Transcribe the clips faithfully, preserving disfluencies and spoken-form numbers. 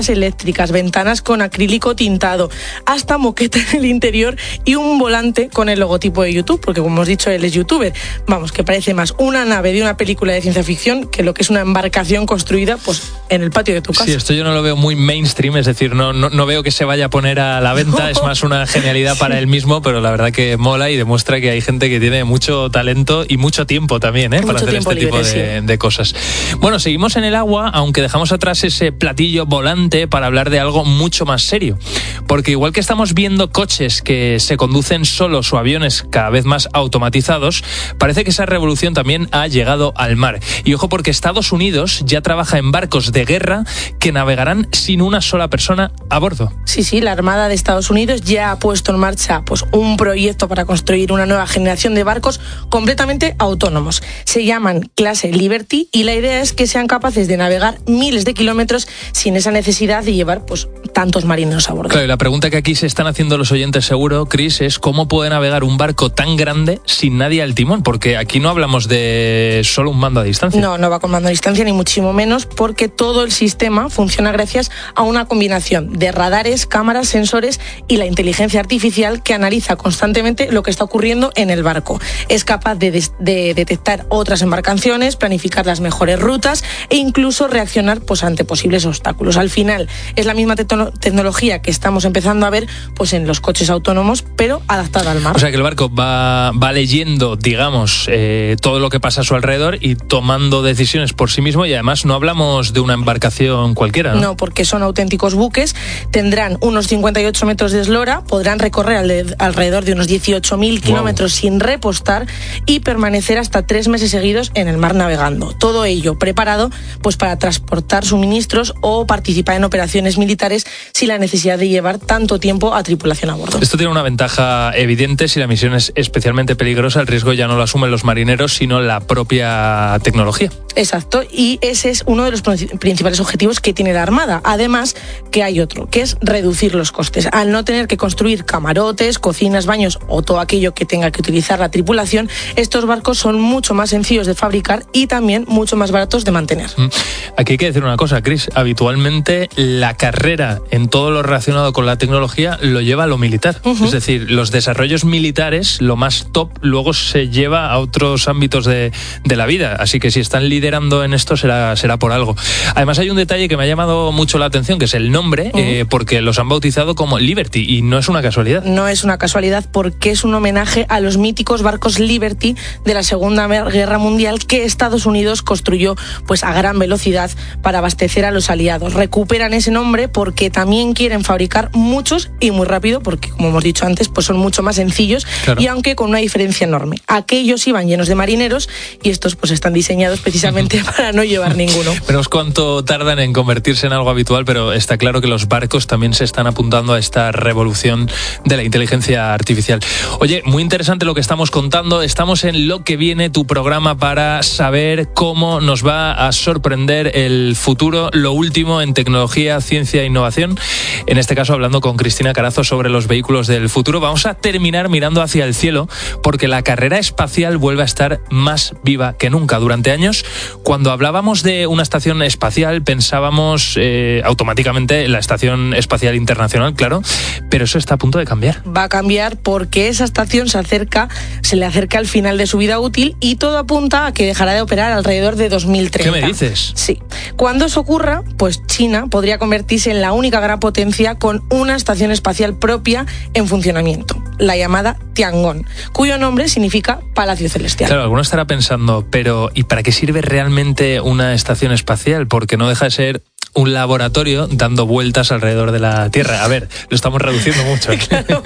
eléctricas, ventanas con acrílico tintado, hasta moqueta en el interior y un volante con el logotipo de YouTube, porque como hemos dicho, él es youtuber. Vamos, que parece más una nave de una película de ciencia ficción que lo que es una embarcación construida pues en el patio de tu casa. Sí, esto yo no lo veo muy mainstream, es decir, no, no, no veo que se vaya a poner a la venta, no. Es más una genialidad sí. para él mismo, pero la verdad que mola y demuestra que hay gente que tiene mucho talento y mucho tiempo también, ¿eh? Mucho para hacer este libre, tipo de, sí. de cosas. Bueno, seguimos en el agua, aunque dejamos atrás ese platillo volante para hablar de algo mucho más serio, porque igual que estamos viendo coches que se conducen solos o aviones cada vez más automatizados, parece que esa revolución también ha llegado al mar. Y ojo, porque Estados Unidos ya trabaja en barcos de guerra que navegarán sin una sola persona a bordo. Sí, sí, la Armada de Estados Unidos ya ha puesto en marcha pues, un proyecto para construir una nueva generación de barcos completamente autónomos. Se llaman clase Liberty y la idea es que sean capaces de navegar miles de kilómetros sin esa necesidad de llevar pues tantos marineros a bordo. Claro, y la pregunta que aquí se están haciendo los oyentes seguro, Chris, es ¿cómo puede navegar un barco tan grande sin nadie al timón? Porque aquí no hablamos de solo un mando a distancia. No, no va con mando a distancia, ni muchísimo menos, porque todo el sistema funciona gracias a una combinación de radares, cámaras, sensores y la inteligencia artificial que analiza constantemente lo que está ocurriendo en el barco. Es capaz de, de, de detectar otras embarcaciones, planificar las mejores rutas e incluso reaccionar pues, ante posibles obstáculos. Al final, es la misma te- tecnología que estamos empezando a ver pues en los coches autónomos, pero adaptada al mar. O sea que el barco va, va leyendo, digamos, eh, todo lo que pasa a su alrededor y tomando decisiones por sí mismo, y además no hablamos de una embarcación cualquiera, ¿no? No, porque son auténticos buques, tendrán unos cincuenta y ocho metros de eslora, podrán recorrer al- alrededor de unos dieciocho mil kilómetros wow. sin repostar y permanecer hasta tres meses seguidos en el mar navegando. Todo ello preparado pues para transportar suministros o participar en operaciones militares sin la necesidad de llevar tanto tiempo a tripulación a bordo. Esto tiene una ventaja evidente: si la misión es especialmente peligrosa, el riesgo ya no lo asumen los marineros, sino la propia tecnología. Exacto, y ese es uno de los principales objetivos que tiene la Armada. Además, que hay otro, que es reducir los costes. Al no tener que construir camarotes, cocinas, baños o todo aquello que tenga que utilizar la tripulación, estos barcos son mucho más sencillos de fabricar y también mucho más baratos de mantener. Aquí hay que decir una cosa, Chris, habitualmente la carrera en todo lo relacionado con la tecnología lo lleva a lo militar. Uh-huh. Es decir, los desarrollos militares, lo más top, luego se lleva a otros ámbitos de, de la vida. Así que si están liderando en esto será, será por algo. Además hay un detalle que me ha llamado mucho la atención, que es el nombre, uh-huh. eh, porque los han bautizado como Liberty y no es una casualidad. No es una casualidad porque es un homenaje a los míticos barcos Liberty de la Segunda Guerra Mundial que Estados Unidos construyó pues a gran velocidad para abastecer a los aliados. Recuperan ese nombre porque también quieren fabricar muchos y muy rápido, porque como hemos dicho antes, pues son mucho más sencillos, claro. Y aunque con una diferencia enorme. Aquellos iban llenos de marineros y estos pues están diseñados precisamente para no llevar ninguno. Veremos cuánto tardan en convertirse en algo habitual, pero está claro que los barcos también se están apuntando a esta revolución de la inteligencia artificial. Oye, muy interesante lo que estamos contando. Estamos en Lo que viene, tu programa para saber cómo nos va a sorprender el futuro, lo último en tecnología, ciencia e innovación. En este caso hablando con Cristina Carazo sobre los vehículos del futuro. Vamos a terminar mirando hacia el cielo porque la carrera espacial vuelve a estar más viva que nunca. Durante años, cuando hablábamos de una estación espacial, pensábamos eh, automáticamente en la Estación Espacial Internacional, claro, pero eso está a punto de cambiar. Va a cambiar porque esa estación se acerca, se le acerca al final de su vida útil y todo apunta a que dejará de operar alrededor de dos mil treinta. ¿Qué me dices? Sí. Cuando eso ocurra, pues China podría convertirse en la única gran potencia con una estación espacial propia en funcionamiento, la llamada Tiangong, cuyo nombre significa Palacio Celestial. Claro, alguno estará pensando, pero ¿y para qué sirve realmente una estación espacial? Porque no deja de ser un laboratorio dando vueltas alrededor de la Tierra. A ver, lo estamos reduciendo mucho. Claro,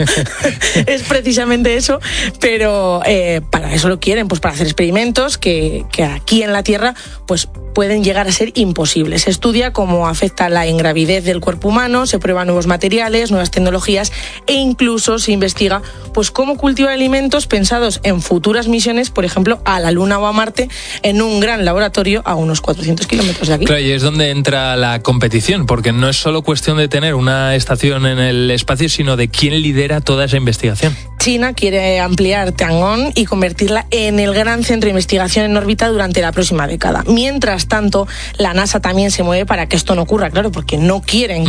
es precisamente eso, pero eh, para eso lo quieren, pues para hacer experimentos que, que aquí en la Tierra pues pueden llegar a ser imposibles. Se estudia cómo afecta la ingravidez del cuerpo humano, se prueban nuevos materiales, nuevas tecnologías e incluso se investiga pues cómo cultivar alimentos pensados en futuras misiones, por ejemplo, a la Luna o a Marte, en un gran laboratorio a unos cuatrocientos kilómetros de aquí. Claro, y es donde entra la competición, porque no es solo cuestión de tener una estación en el espacio, sino de quién lidera toda esa investigación. China quiere ampliar Tiangong y convertirla en el gran centro de investigación en órbita durante la próxima década. Mientras tanto, la NASA también se mueve para que esto no ocurra, claro, porque no quieren